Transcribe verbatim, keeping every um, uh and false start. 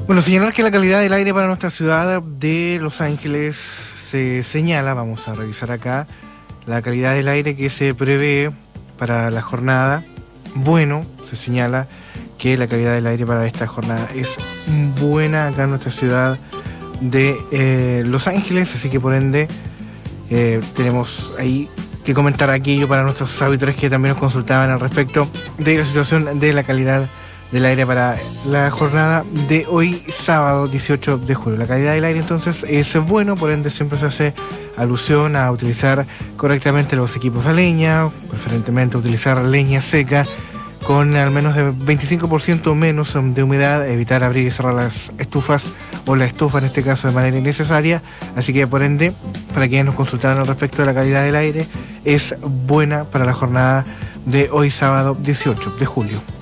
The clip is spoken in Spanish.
Bueno, señalar que la calidad del aire para nuestra ciudad de Los Ángeles se señala, vamos a revisar acá, la calidad del aire que se prevé para la jornada. Bueno, se señala que la calidad del aire para esta jornada es buena acá en nuestra ciudad de eh, Los Ángeles, así que por ende eh, tenemos ahí que comentar aquello para nuestros auditores que también nos consultaban al respecto de la situación de la calidad del aire para la jornada de hoy, sábado dieciocho de julio. La calidad del aire entonces es bueno, por ende siempre se hace alusión a utilizar correctamente los equipos a leña, preferentemente utilizar leña seca con al menos de veinticinco por ciento menos de humedad, evitar abrir y cerrar las estufas o la estufa en este caso de manera innecesaria. Así que por ende, para quienes nos consultaron al respecto de la calidad del aire, es buena para la jornada de hoy sábado dieciocho de julio.